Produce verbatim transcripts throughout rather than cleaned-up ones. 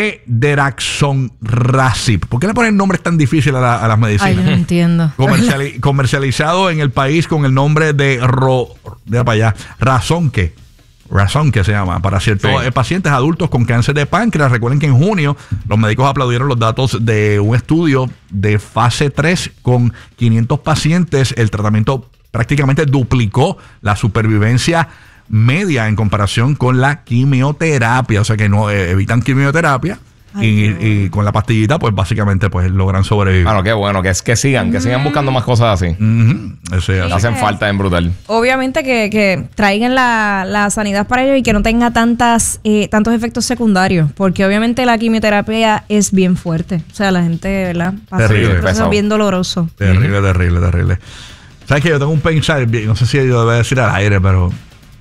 de daraxonrasib. ¿Por qué le ponen nombres tan difíciles a, la, a las medicinas? Ay, yo no entiendo. Comerciali- comercializado en el país con el nombre de ro, de para allá, razonque. Razón que se llama, para ciertos sí. pacientes adultos con cáncer de páncreas. Recuerden que en junio los médicos aplaudieron los datos de un estudio de fase tres con quinientos pacientes. El tratamiento prácticamente duplicó la supervivencia media en comparación con la quimioterapia. O sea que no eh, evitan quimioterapia. Ay, y, y con la pastillita, pues básicamente pues logran sobrevivir. Claro, qué bueno, que, que sigan, mm. que sigan buscando más cosas así. Mm-hmm. Ese, así. Hacen falta en brutal. Obviamente que, que traigan la, la sanidad para ellos y que no tenga tantas eh, tantos efectos secundarios, porque obviamente la quimioterapia es bien fuerte. O sea, la gente, ¿verdad? Pasa terrible, un proceso bien doloroso. Terrible, mm-hmm. terrible, terrible. ¿Sabes qué? Yo tengo un pensar, no sé si yo debo decir al aire, pero...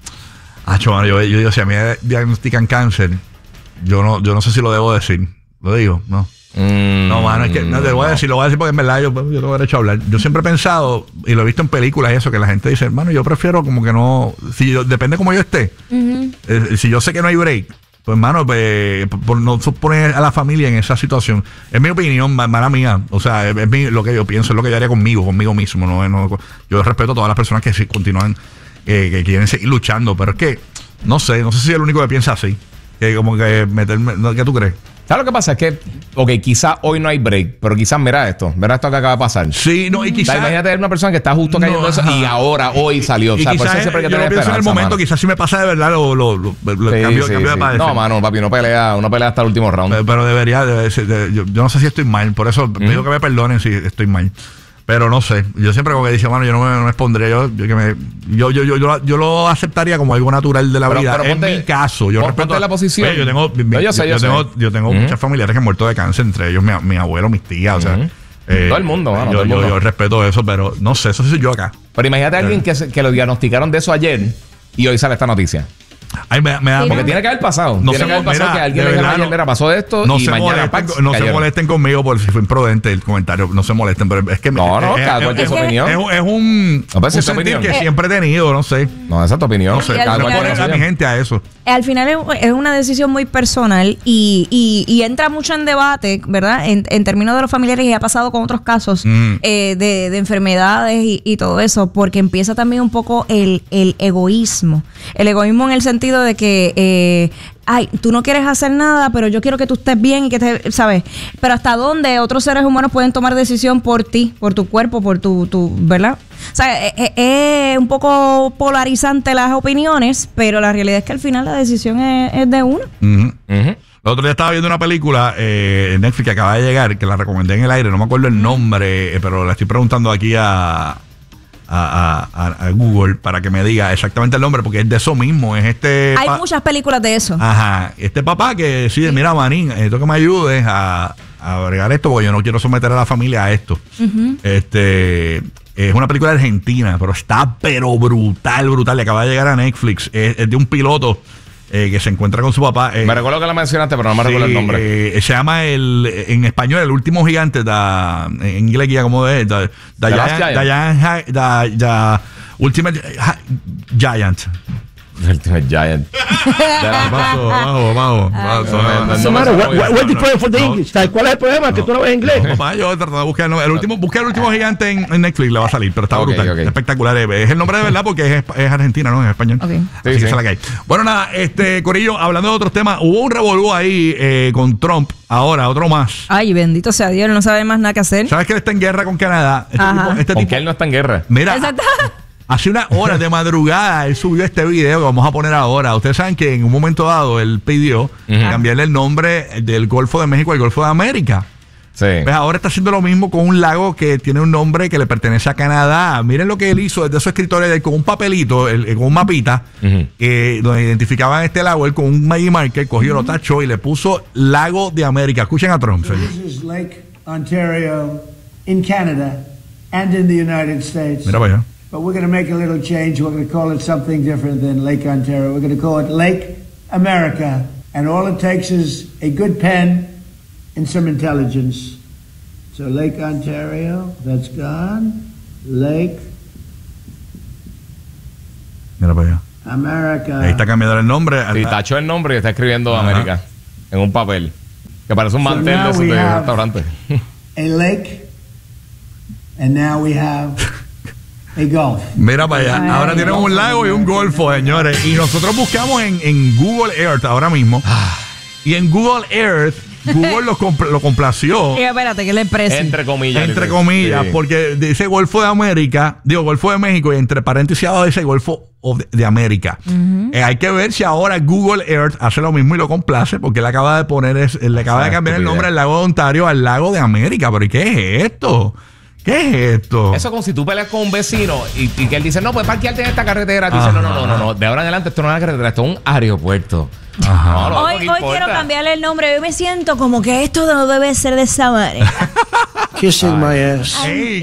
Ah, yo, yo, yo digo, si a mí me diagnostican cáncer... Yo no, yo no sé si lo debo decir. Lo digo, ¿no? Mm, no, mano, es que no te lo voy a decir, lo voy a decir porque en verdad yo, yo tengo derecho a hablar. Yo siempre he pensado, y lo he visto en películas y eso, que la gente dice, hermano, yo prefiero como que no, si yo, depende cómo yo esté. Uh-huh. Eh, si yo sé que no hay break, pues hermano, pues, por no poner a la familia en esa situación. Es mi opinión, mala mía. O sea, es, es mi, lo que yo pienso, es lo que yo haría conmigo, conmigo mismo. No, no, yo respeto a todas las personas que sí, continúan, eh, que quieren seguir luchando, pero es que, no sé, no sé si soy el único que piensa así. Que como que meterme... ¿Qué tú crees? ¿Sabes lo que pasa? Es que, ok, quizás hoy no hay break, pero quizás mira esto, mira esto que acaba de pasar. Sí, no, y quizás... O sea, imagínate una persona que está justo cayendo no, eso y ahora, hoy salió. Y o sea, por eso es, siempre hay que yo tener lo pienso en el momento, mano. Quizás si me pasa de verdad lo, lo, lo, lo sí, cambio, sí, cambio sí. de padecer. No, mano, papi, no pelea, uno pelea hasta el último round. Pero, pero debería, debe ser, de, yo, yo no sé si estoy mal, por eso mm. digo que me perdonen si estoy mal. Pero no sé, yo siempre como que dice, mano, yo no me, no me expondría, yo, yo, que me, yo, yo, yo, yo, yo lo aceptaría como algo natural de la pero, vida. Pero en ponte, mi caso, yo respeto la posición. Oye, yo tengo, mi, no, yo, sé, yo, yo tengo, yo tengo uh-huh. muchas familiares que han muerto de cáncer, entre ellos mi, mi abuelo, mis tías, uh-huh. o sea. Eh, todo el mundo, mano, yo, todo el mundo. Yo, yo respeto eso, pero no sé, eso soy yo acá. Pero imagínate a alguien que, se, que lo diagnosticaron de eso ayer y hoy sale esta noticia. Ay, me, me da, porque tiene que haber pasado. No tiene se que haber pasado mira, que alguien le diga ayer, mira, pasó esto no y se mañana molesten, pax, no cayeron. se molesten conmigo por si fue imprudente el comentario. No se molesten, pero es que no, no, es, cada es, cual tiene su opinión. Es, es un, no, pues un es sentir opinión. que siempre he tenido, no sé. No, esa es tu opinión. No sé, cada cual pone a mi gente a eso. Al final es una decisión muy personal y, y, y entra mucho en debate, ¿verdad? En, en términos de los familiares, y ha pasado con otros casos mm. eh, de, de enfermedades y, y todo eso, porque empieza también un poco el, el egoísmo. El egoísmo en el sentido de que, eh, ay, tú no quieres hacer nada, pero yo quiero que tú estés bien y que te, ¿sabes? Pero hasta dónde otros seres humanos pueden tomar decisión por ti, por tu cuerpo, por tu, tu ¿verdad? O sea, es, es un poco polarizante las opiniones, pero la realidad es que al final la decisión es, es de uno. Uh-huh. Uh-huh. El otro día estaba viendo una película eh, en Netflix que acaba de llegar, que la recomendé en el aire, no me acuerdo el nombre, eh, pero la estoy preguntando aquí a, a, a, a Google para que me diga exactamente el nombre, porque es de eso mismo, es este... Hay pa- muchas películas de eso. Ajá, este papá que decide, sí. mira, Manín, necesito que me ayudes a, a bregar esto, porque yo no quiero someter a la familia a esto. Uh-huh. Este... Es una película argentina, pero está pero brutal, brutal. Le acaba de llegar a Netflix. Es, es de un piloto eh, que se encuentra con su papá. Eh, me recuerdo que la mencionaste, pero no me sí, recuerdo el nombre. Eh, se llama el en español El Último Gigante. Da, en inglés guía como es. Da, da, The Giant, da, da, da, Ultimate Giant. Ultimate Giant. Vamos, vamos, vamos. What's the problem for the English? ¿Cuál es el problema? Que tú no ves inglés. No, papá, yo he tratado de buscar el último, busqué el último gigante en, en Netflix, le va a salir, pero está okay, brutal, okay. espectacular. Es el nombre de verdad porque es, es Argentina, no es español. Okay. Así sí, que sí. la que hay. Bueno, nada, este Corillo, hablando de otros temas, hubo un revolú ahí eh, con Trump. Ahora, otro más. Ay, bendito sea Dios, no sabe más nada que hacer. ¿Sabes que él está en guerra con Canadá? Este tipo, este Porque tipo, él no está en guerra. Mira. Exacto. Hace unas horas de madrugada él subió este video que vamos a poner ahora. Ustedes saben que en un momento dado él pidió uh-huh. cambiarle el nombre del Golfo de México al Golfo de América. Sí. Pues ahora está haciendo lo mismo con un lago que tiene un nombre que le pertenece a Canadá. Miren lo que él hizo desde su escritorio con un papelito, el, con un mapita, uh-huh. eh, donde identificaban este lago. Él con un Magic Marker cogió, uh-huh. lo tachó y le puso Lago de América. Escuchen a Trump. This is Lake Ontario in Canada and in the United States. Mira para allá. But we're going to make a little change. We're going to call it something different than Lake Ontario. We're going to call it Lake America. And all it takes is a good pen and some intelligence. So Lake Ontario, that's gone. Lake Mira para allá. America. Ahí está cambiando el nombre. Sí, tachó el nombre y está escribiendo Ajá. América en un papel. Que parece un mantel now de esos we de have- restaurante. A lake, and now we have a Gulf. Mira para allá. Ay, ahora tienen un lago y un golfo, señores. Y nosotros buscamos en, en Google Earth ahora mismo. Y en Google Earth, Google lo, compl- lo complació. Y espérate, que le precio. Entre comillas. Entre dice. comillas, Sí. porque dice Golfo de América, digo Golfo de México, y entre paréntesis abajo dice Golfo of- de América. Eh, hay que ver si ahora Google Earth hace lo mismo y lo complace, porque él acaba de poner, es- le acaba de Esa cambiar el estupidez. nombre del lago de Ontario al lago de América. ¿Pero ¿y qué es esto? ¿Qué es esto? Eso como si tú peleas con un vecino y, y que él dice, no, pues parquearte en esta carretera. Tú dices, no, no, no, no, no. De ahora en adelante esto no es una carretera, esto es un aeropuerto. Ajá. No, no, Hoy, no hoy importa. quiero cambiarle el nombre. Hoy me siento como que esto no debe ser de esa manera. Kissing my ass. Ey, ¿qué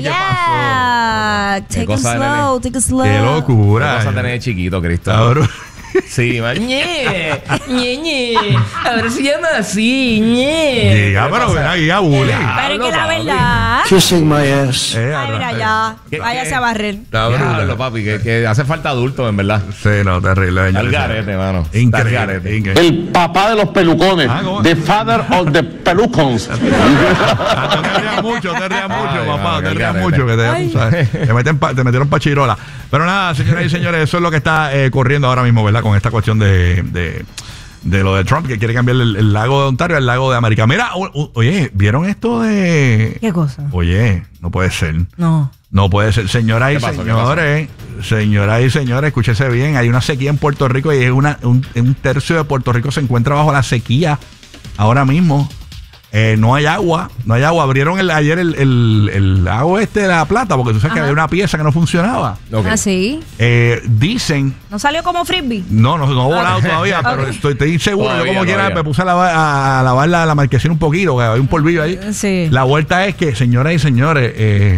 Yeah. Take it cosa de slow, nene. take it slow. Qué ¿Qué locura. cosa tener de chiquito, Cristo? Cabrón. Sí, man. Ñe, ñe, ñe. Ahora se llama así, ñe. Llega, pero ven aquí a bullying. Pero es que la papi. verdad. Kissing my ass. Eh, Ay, mira, arra- ya. ¿Qué- Váyase qué? a barrer. Está brutal. Diablo, papi, que, que hace falta adulto, en verdad. Sí, no, terrible. Al señores. garete, mano. Está al Increíble. garete. increíble. El papá de los pelucones. Ah, ¿cómo? The father of the pelucons. Ah, no te rías mucho, te rías mucho, Ay, papá. mano, te qué rías garete. mucho, que te, Ay. tú sabes, te, meten pa- te metieron pa' chirola. Pero nada, señoras y señores, eso es lo que está eh, corriendo ahora mismo, ¿verdad? Con esta cuestión de, de, de lo de Trump, que quiere cambiar el, el lago de Ontario al lago de América. Mira, o- o- oye, ¿vieron esto de...? ¿Qué cosa? Oye, no puede ser. No. No puede ser. Señoras y ¿Qué pasó? ¿Qué señores, señoras y señores, escúchese bien. Hay una sequía en Puerto Rico y es una, un, un tercio de Puerto Rico se encuentra bajo la sequía ahora mismo. Eh, no hay agua, no hay agua. Abrieron el, ayer el, el, el lago este de La Plata porque tú sabes que Ajá. había una pieza que no funcionaba. Ok. Ah, sí. Eh, dicen, ¿No salió como frisbee? no, no, no he volado todavía, pero Ok. estoy, estoy inseguro. Todavía, Yo como quiera todavía. me puse a lavar, a, a lavar la, la marquesina un poquito, que hay un polvillo ahí. Sí. La vuelta es que, señoras y señores, eh,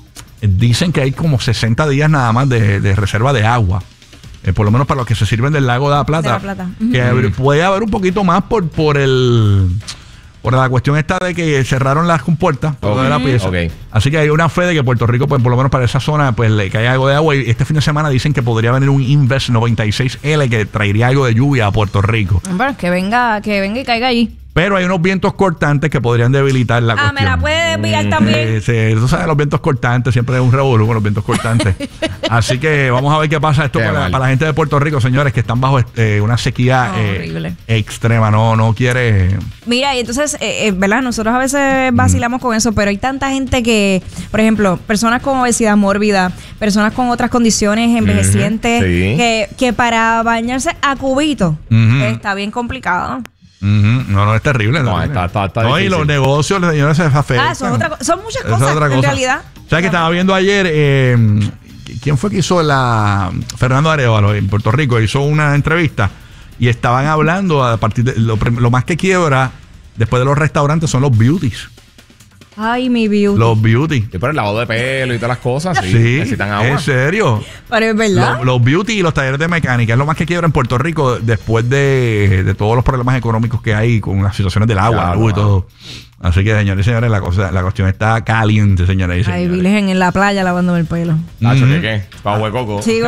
dicen que hay como sesenta días nada más de, de reserva de agua. Eh, por lo menos para los que se sirven del lago de la Plata. De la Plata. Que hab- puede haber un poquito más por, por el... Por la cuestión esta de que cerraron las compuertas por lo de la Ok. pieza. Ok. Así que hay una fe de que Puerto Rico, pues por lo menos para esa zona, pues le cae algo de agua. Y este fin de semana dicen que podría venir un Invest noventa y seis L que traería algo de lluvia a Puerto Rico. Bueno, que venga, que venga y caiga allí. Pero hay unos vientos cortantes que podrían debilitar la Ah, cuestión. me la puede desviar también. Eh, sí, tú sabes, los vientos cortantes, siempre es un revolú con los vientos cortantes. Así que vamos a ver qué pasa esto Qué para, mal. para la gente de Puerto Rico, señores, que están bajo eh, una sequía No, eh, horrible. extrema. No, no quiere... Mira, y entonces, eh, eh, ¿verdad? Nosotros a veces vacilamos con eso, pero hay tanta gente que, por ejemplo, personas con obesidad mórbida, personas con otras condiciones envejecientes, sí. que, que para bañarse a cubito Ujú. está bien complicado. Ujú. No, no, es terrible. No, terrible. está- está- está No, y difícil. los negocios, los señores se afectan. Ah, son, otra co- son muchas Esa es cosas, otra en cosa. realidad. ¿Sabes que estaba viendo ayer? eh, ¿Quién fue que hizo la... Fernando Arevalo en Puerto Rico hizo una entrevista y estaban hablando a partir de... Lo, prim- lo más que quiebra después de los restaurantes son los beauties. Ay, mi beauty. Los beauty. Sí, pero el lavado de pelo y todas las cosas, sí. Sí, Necesitan agua. en serio. Pero es verdad. Los, los beauty y los talleres de mecánica es lo más que quiebra en Puerto Rico después de, de todos los problemas económicos que hay con las situaciones del agua, Claro, la luz y mano. todo. Así que, señores y señores, la, cosa, la cuestión está caliente, señores y Ay, señores. virgen en la playa lavándome el pelo. Nacho, Ujú. ¿qué qué? Pa' huecoco. Chico,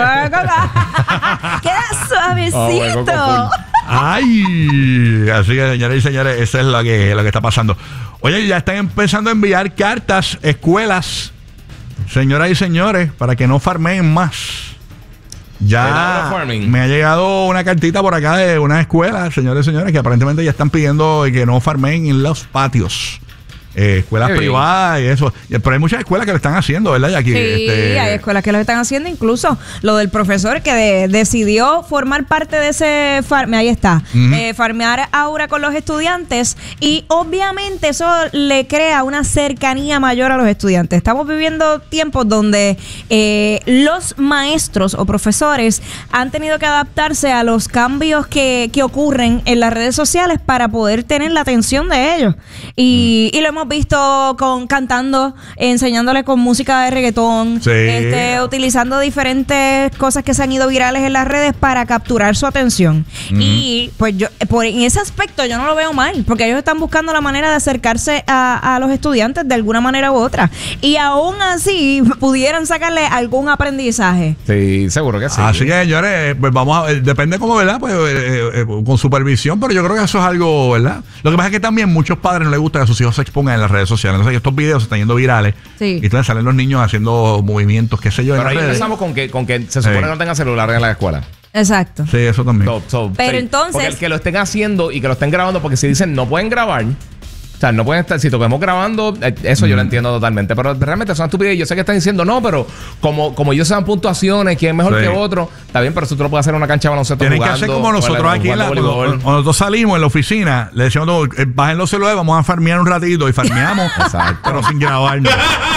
queda suavecito. hueco full. Ay, así que señores y señores, eso es lo que, lo que está pasando. Oye, ya están empezando a enviar cartas, escuelas, señoras y señores, para que no farmeen más. ¿El Ya farming? me ha llegado una cartita por acá de una escuela, señores y señores, que aparentemente ya están pidiendo que no farmeen en los patios. Eh, escuelas Qué bien. privadas y eso. Y- Pero hay muchas escuelas que lo están haciendo, ¿verdad? Y aquí, Sí, este, hay escuelas que lo están haciendo, incluso lo del profesor que de- decidió formar parte de ese farme, ahí está, Ujú. eh, farmear aura con los estudiantes y obviamente eso le crea una cercanía mayor a los estudiantes. Estamos viviendo tiempos donde eh, los maestros o profesores han tenido que adaptarse a los cambios que, que ocurren en las redes sociales para poder tener la atención de ellos. Y, y lo hemos hemos visto con cantando, enseñándole con música de reggaetón, Sí. este, utilizando diferentes cosas que se han ido virales en las redes para capturar su atención. Mm. Y pues yo, por en ese aspecto yo no lo veo mal, porque ellos están buscando la manera de acercarse a, a los estudiantes de alguna manera u otra. Y aún así pudieran sacarle algún aprendizaje. Sí, seguro que sí. Así que, señores, pues vamos a ver, depende cómo, ¿verdad? Pues eh, eh, con supervisión, pero yo creo que eso es algo, ¿verdad? Lo que pasa es que también muchos padres no les gusta que sus hijos se expongan en las redes sociales. Entonces, estos videos se están yendo virales. Sí. Y entonces salen los niños haciendo movimientos, qué sé yo, en Pero las ahí redes. empezamos con que, con que se supone Sí. que no tengan celular en la escuela. Exacto. Sí, eso también. So, so, Pero sí. entonces- Porque el que lo estén haciendo y que lo estén grabando, porque si dicen no pueden grabar, o sea, no pueden estar, si tocamos grabando, eh, eso yo lo entiendo totalmente. Pero realmente son estupidez. Yo sé que están diciendo no, pero como, como ellos se dan puntuaciones, quién es mejor Sí. que otro, está bien, pero eso tú lo puedes hacer en una cancha de baloncesto. Tienen jugando, que hacer como nosotros jugando- aquí, en la, jugando cuando, voleibol. cuando nosotros salimos en la oficina, le decimos, no, eh, bajen los celulares, vamos a farmear un ratito y farmeamos, Exacto. pero sin grabarnos.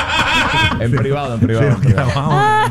En privado, en privado. Sí, en privado. grabamos.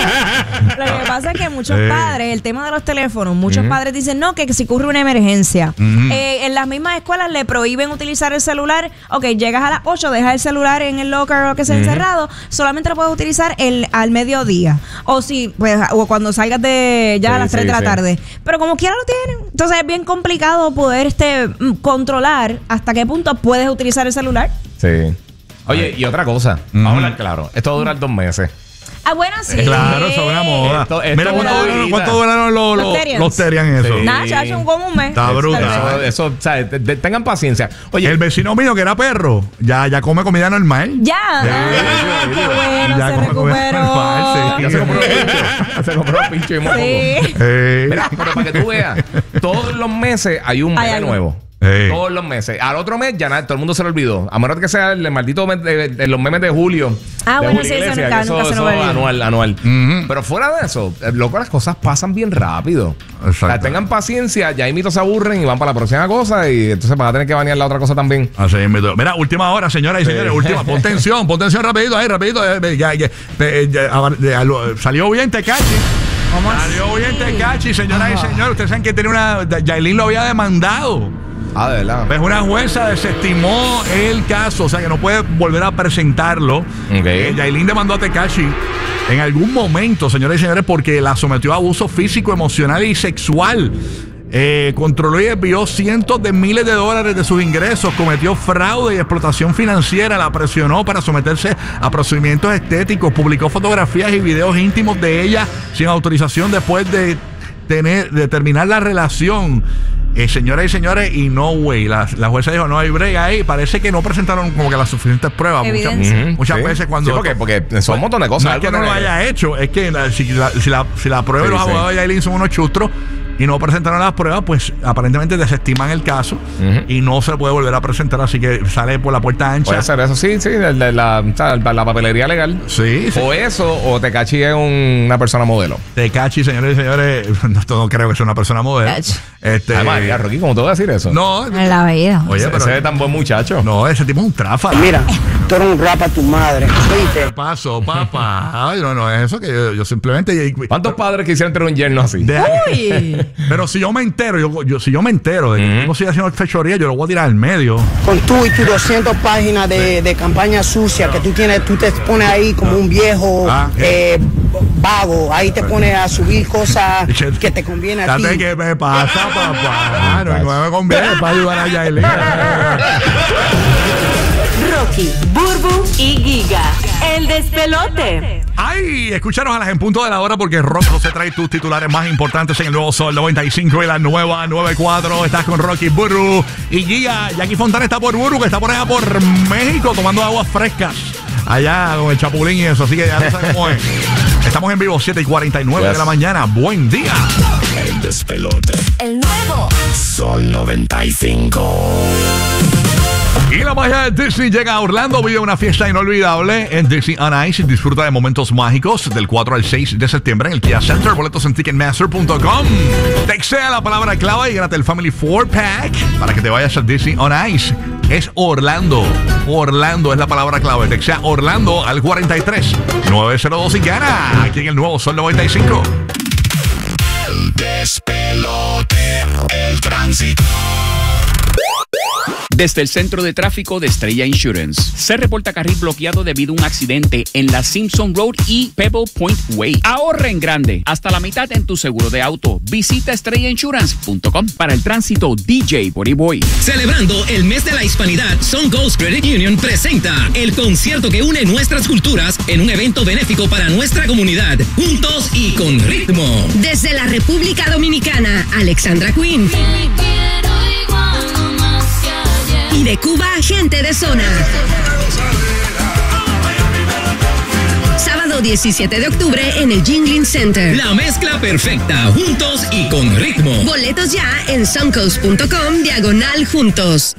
Lo que pasa es que muchos Sí. padres, el tema de los teléfonos, muchos padres dicen no, que, que si ocurre una emergencia. Ujú. Eh, en las mismas escuelas le prohíben utilizar el celular. Ok, llegas a las ocho, dejas el celular en el locker o que sea encerrado, solamente lo puedes utilizar el, al mediodía. O si, pues, o cuando salgas de ya Sí, a las tres sí, de la sí. tarde. Pero como quiera lo tienen. Entonces es bien complicado poder este mm, controlar hasta qué punto puedes utilizar el celular. Sí. Oye, y otra cosa, Ujú. vamos a hablar claro. Esto va a durar dos meses. Ah, bueno, sí. Claro, eso es una moda. Esto- esto Mira es cuánto una duraron, vida. cuánto duraron los, Los los, Terians. los Terians eso. Sí. Nada, chacho, un como un mes. Está brutal. Eso, eso, o sea, te- te- tengan paciencia. Oye, El vecino mío que era perro, ya, ya come comida normal. Ya. Sí. Ah, qué bueno, Ya se come comida normal, recuperó. sí. ya se compró el pincho. Se compró el pincho y moco. Sí. Eh, Mira, pero para que tú veas, todos los meses hay un Hay meme algo. nuevo. Sí. Todos los meses. Al otro mes ya nada, todo el mundo se lo olvidó. A menos que sea el maldito mes de, de los memes de julio. Ah, de bueno, Julio sí, eso Iglesias, nunca- que nunca se nos eso olvida. anual, anual. Ujú. Pero fuera de eso, eh, loco, las cosas pasan bien rápido. Exacto. O sea, tengan paciencia, ya ahí mitos se aburren y van para la próxima cosa y entonces van a tener que banear la otra cosa también. Así es, mito. Mira, última hora, señoras y señores, última. Pon tensión, pon tensión rapidito ahí, rapidito. eh, ya, ya, eh, ya, a- ya, lo- salió bien Tecachi. Salió bien Tecachi, señoras y señores. Ustedes saben que tiene una. Yailin lo había demandado. Ah, de verdad. Pues una jueza desestimó el caso, o sea que no puede volver a presentarlo. Ok. Eh, Yailin demandó a Tekashi en algún momento, señores y señores, porque la sometió a abuso físico, emocional y sexual. Eh, controló y desvió cientos de miles de dólares de sus ingresos, cometió fraude y explotación financiera, la presionó para someterse a procedimientos estéticos, publicó fotografías y videos íntimos de ella sin autorización después de tener, de terminar la relación. Eh, señoras y señores, y no way, la, la jueza dijo no hay break ahí, parece que no presentaron como que las suficientes pruebas. Muchas, Evidencia. Ujú, muchas sí. veces cuando Sí, porque, porque son un montón de cosas. no es algo que no lo tiene- haya hecho, es que la- si, la, si, la, si la prueba y Sí, los sí. abogados de Yailin son unos chustros y no presentaron las pruebas, pues aparentemente desestiman el caso Ujú. y no se puede volver a presentar, así que sale por la puerta ancha. Puede ser eso, sí, sí, de, de la, o sea, la papelería legal. Sí, sí. O eso, o Tekashi es un- una persona modelo. Tecachi, señores y señores, no, no creo que sea una persona moderna. Tecachi. Este, Además, ya, Rocky, ¿cómo te voy a decir eso? no, En la vida. oye, ese, pero ese es tan buen muchacho. no, ese tipo es un tráfala. Mira, tú eres un rap a tu madre, ¿viste? ¿Qué pasó, papá? Ay, no, no, es eso que yo, yo simplemente. ¿Cuántos padres quisieran tener un yerno así? Deja- Uy. Pero si yo me entero, yo, yo- si yo me entero de que el tipo sigue haciendo fechoría, yo lo voy a tirar al medio. Con tú y tus doscientas páginas de, de campaña sucia que tú tienes, tú te pones ahí como un viejo Ah, eh, vago, ahí te pones a subir cosas que te conviene a ti. Date que me pasa, papá. No, no me conviene para ayudar a Yailin. Rocky, Burbu y Giga. El despelote. Ay, escúchanos a las en punto de la hora porque Rock se trae tus titulares más importantes en el nuevo Sol noventa y cinco y la nueva noventa y cuatro. Estás con Rocky, Burbu y Giga. Jackie Fontana está por Burbu, que está por allá por México tomando aguas frescas. Allá con el chapulín y eso, así que ya no sabes cómo es. Estamos en vivo, siete y cuarenta y nueve Yes. de la mañana. Buen día. El despelote. El nuevo. Sol noventa y cinco. Y la magia de Disney llega a Orlando. Vive una fiesta inolvidable en Disney on Ice y disfruta de momentos mágicos del cuatro al seis de septiembre en el Kia Center. Boletos en ticketmaster punto com. Textea la palabra clave y gánate el Family four pack para que te vayas a Disney on Ice. Es Orlando. Orlando es la palabra clave. Textea Orlando al cuarenta y tres nueve cero dos y gana aquí en el nuevo Sol noventa y cinco. El despelote. El tránsito. Desde el Centro de Tráfico de Estrella Insurance, se reporta carril bloqueado debido a un accidente en la Simpson Road y Pebble Point Way. Ahorra en grande, hasta la mitad en tu seguro de auto. Visita estrella insurance punto com. Para el tránsito, D J Boriboy. Celebrando el mes de la hispanidad, SunCoast Credit Union presenta el concierto que une nuestras culturas en un evento benéfico para nuestra comunidad, juntos y con ritmo. Desde la República Dominicana, Alexandra Queen. Y de Cuba, gente de zona. Sábado diecisiete de octubre en el Jingling Center. La mezcla perfecta, juntos y con ritmo. Boletos ya en suncoast punto com diagonal juntos.